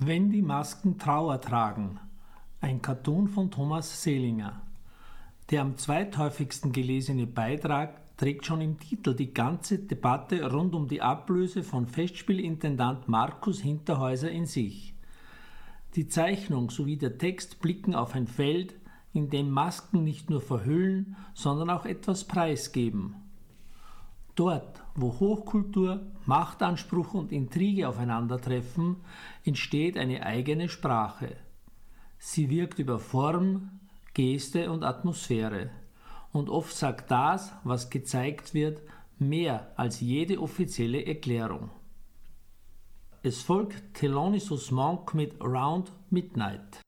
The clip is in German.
Wenn die Masken Trauer tragen. Ein Cartoon von Thomas Selinger. Der am zweithäufigsten gelesene Beitrag trägt schon im Titel die ganze Debatte rund um die Ablöse von Festspielintendant Markus Hinterhäuser in sich. Die Zeichnung sowie der Text blicken auf ein Feld, in dem Masken nicht nur verhüllen, sondern auch etwas preisgeben. Dort, wo Hochkultur, Machtanspruch und Intrige aufeinandertreffen, entsteht eine eigene Sprache. Sie wirkt über Form, Geste und Atmosphäre. Und oft sagt das, was gezeigt wird, mehr als jede offizielle Erklärung. Es folgt Thelonious Monk mit Around Midnight.